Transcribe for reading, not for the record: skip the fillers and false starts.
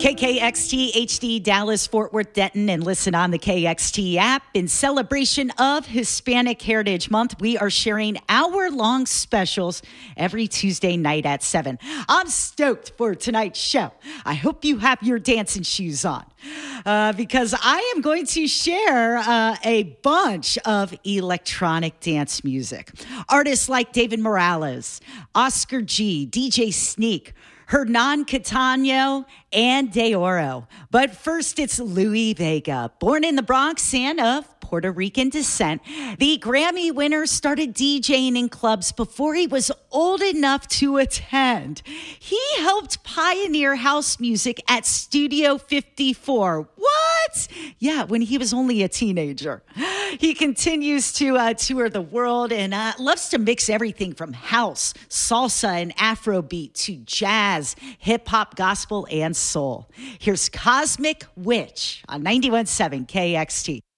KKXT HD Dallas, Fort Worth, Denton, and listen on the KXT app. In celebration of Hispanic Heritage Month, we are sharing hour-long specials every Tuesday night at 7. I'm stoked for tonight's show. I hope you have your dancing shoes on because I am going to share a bunch of electronic dance music. Artists like David Morales, Oscar G, DJ Sneak, Hernan Catano, and De Oro. But first, it's Louie Vega. Born in the Bronx and of Puerto Rican descent, the Grammy winner started DJing in clubs before he was old enough to attend. He helped pioneer house music at Studio 54. What? Yeah, when he was only a teenager. He continues to tour the world and loves to mix everything from house, salsa, and Afrobeat to jazz, hip-hop, gospel, and soul. Here's Cosmic Witch on 91.7 KXT.